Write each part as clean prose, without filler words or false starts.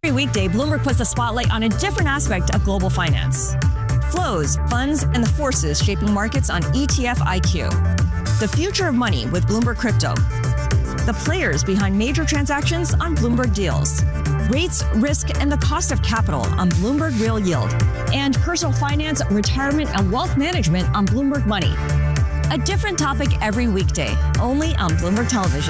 Every weekday, Bloomberg puts the spotlight on a different aspect of global finance. Flows, funds, and the forces shaping markets on ETF IQ. The future of money with Bloomberg Crypto. The players behind major transactions on Bloomberg Deals. Rates, risk, and the cost of capital on Bloomberg Real Yield. And personal finance, retirement, and wealth management on Bloomberg Money. A different topic every weekday, only on Bloomberg Television.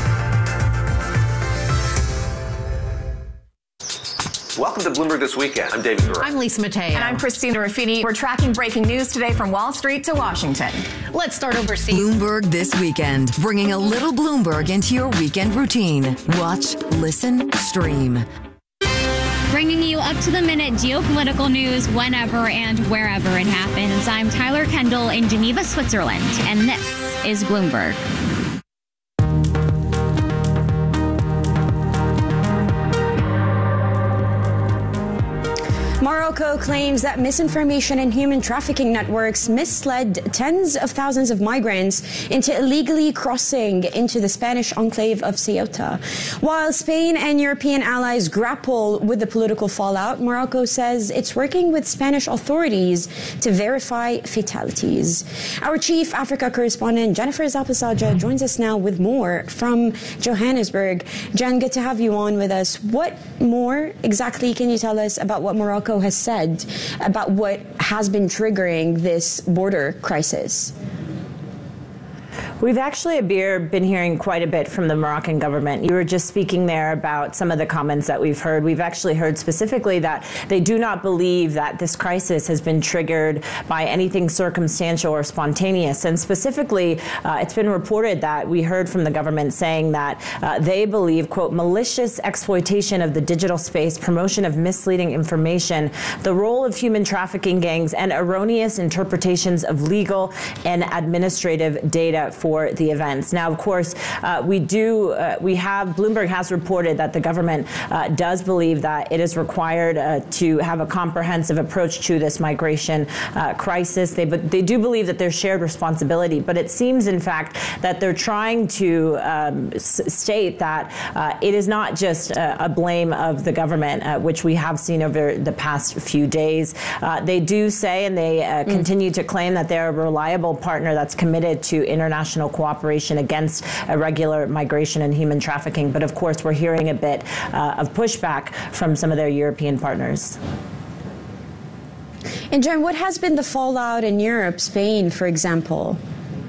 Welcome to Bloomberg This Weekend. I'm David Gura. I'm Lisa Mateo. And I'm Christina Ruffini. We're tracking breaking news today from Wall Street to Washington. Let's start overseas. Bloomberg This Weekend, bringing a little Bloomberg into your weekend routine. Watch, listen, stream. Bringing you up-to-the-minute geopolitical news whenever and wherever it happens. I'm Tyler Kendall in Geneva, Switzerland, and this is Bloomberg. Morocco claims that misinformation and human trafficking networks misled tens of thousands of migrants into illegally crossing into the Spanish enclave of Ceuta. While Spain and European allies grapple with the political fallout, Morocco says it's working with Spanish authorities to verify fatalities. Our chief Africa correspondent, Jennifer Zapasajja, joins us now with more from Johannesburg. Jen, good to have you on with us. What more exactly can you tell us about what Morocco has said about what has been triggering this border crisis? We've actually, Abir, been hearing quite a bit from the Moroccan government. You were just speaking there about some of the comments that we've heard. We've actually heard specifically that they do not believe that this crisis has been triggered by anything circumstantial or spontaneous. And specifically, it's been reported that we heard from the government saying that they believe, quote, malicious exploitation of the digital space, promotion of misleading information, the role of human trafficking gangs, and erroneous interpretations of legal and administrative data for the events. Now, of course, Bloomberg has reported that the government does believe that it is required to have a comprehensive approach to this migration crisis. They do believe that there's shared responsibility, but it seems, in fact, that they're trying to state that it is not just a blame of the government, which we have seen over the past few days. They do say, and they continue to claim, that they're a reliable partner that's committed to international cooperation against irregular migration and human trafficking. But of course, we're hearing a bit of pushback from some of their European partners. And Jen, what has been the fallout in Europe, Spain, for example?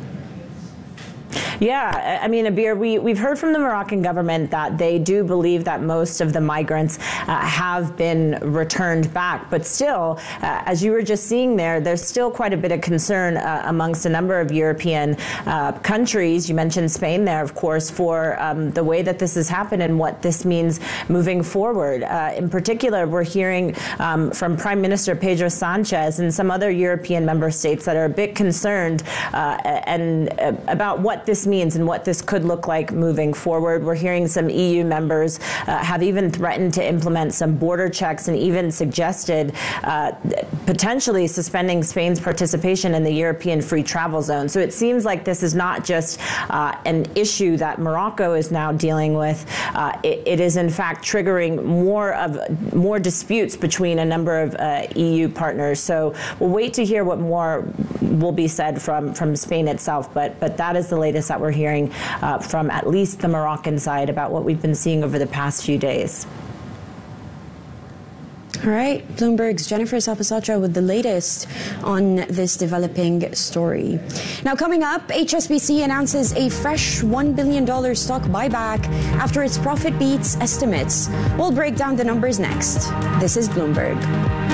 Yeah, I mean, Abir, we've heard from the Moroccan government that they do believe that most of the migrants have been returned back. But still, as you were just seeing there's still quite a bit of concern amongst a number of European countries. You mentioned Spain there, of course, for the way that this has happened and what this means moving forward. In particular, we're hearing from Prime Minister Pedro Sanchez and some other European member states that are a bit concerned and about what this means and what this could look like moving forward. We're hearing some EU members have even threatened to implement some border checks and even suggested potentially suspending Spain's participation in the European free travel zone. So it seems like this is not just an issue that Morocco is now dealing with. It is in fact triggering more disputes between a number of EU partners. So we'll wait to hear what more will be said from Spain itself. But that is the latest that we're hearing from at least the Moroccan side about what we've been seeing over the past few days. All right, Bloomberg's Jennifer Zapasajja with the latest on this developing story. Now, coming up, HSBC announces a fresh $1 billion stock buyback after its profit beats estimates. We'll break down the numbers next. This is Bloomberg.